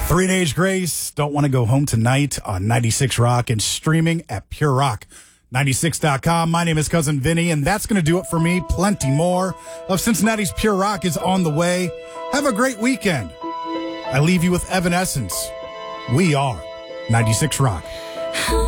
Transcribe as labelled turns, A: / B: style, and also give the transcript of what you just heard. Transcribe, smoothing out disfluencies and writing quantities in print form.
A: 3 Days Grace, Don't Want to Go Home Tonight on 96 Rock and streaming at PureRock96.com. My name is Cousin Vinny, and that's going to do it for me. Plenty more of Cincinnati's Pure Rock is on the way. Have a great weekend. I leave you with Evanescence. We are 96 Rock.